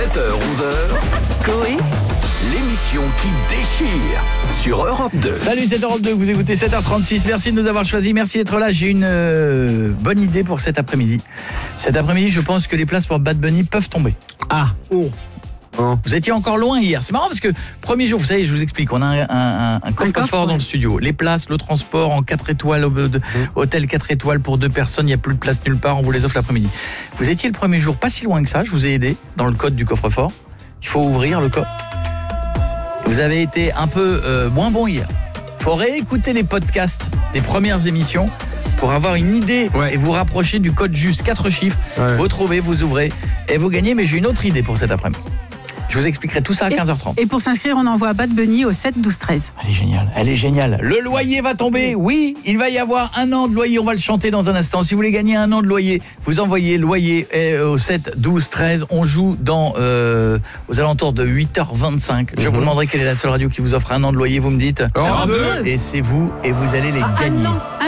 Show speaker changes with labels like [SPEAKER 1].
[SPEAKER 1] 7h-11h, Coé, l'émission qui déchire sur Europe 2.
[SPEAKER 2] Salut, c'est Europe 2, vous écoutez 7h36, merci de nous avoir choisis, merci d'être là. J'ai une bonne idée pour cet après-midi. Cet après-midi, je pense que les places pour Bad Bunny peuvent tomber.
[SPEAKER 3] Ah, oh.
[SPEAKER 2] Vous étiez encore loin hier. C'est marrant parce que premier jour, vous savez, je vous explique, on a un coffre-fort dans le studio. Les places, le transport en 4 étoiles, hôtel 4 étoiles pour 2 personnes, il n'y a plus de place nulle part, on vous les offre l'après-midi. Vous étiez le premier jour, pas si loin que ça, je vous ai aidé dans le code du coffre-fort. Il faut ouvrir le coffre. Vous avez été un peu moins bon hier. Il faut réécouter les podcasts des premières émissions pour avoir une idée et vous rapprocher du code juste 4 chiffres. Vous trouvez, vous ouvrez et vous gagnez. Mais j'ai une autre idée pour cet après-midi. Je vous expliquerai tout ça à 15h30.
[SPEAKER 4] Et pour s'inscrire, on envoie Bad Bunny au 7 12 13.
[SPEAKER 2] Elle est géniale, elle est géniale. Le loyer va tomber, oui, il va y avoir 1 an de loyer, on va le chanter dans un instant. Si vous voulez gagner 1 an de loyer, vous envoyez loyer au 7 12 13. On joue aux alentours de 8h25. Je vous demanderai quelle est la seule radio qui vous offre 1 an de loyer, vous me dites.
[SPEAKER 3] Europe 2.
[SPEAKER 2] Et c'est vous, et vous allez les gagner.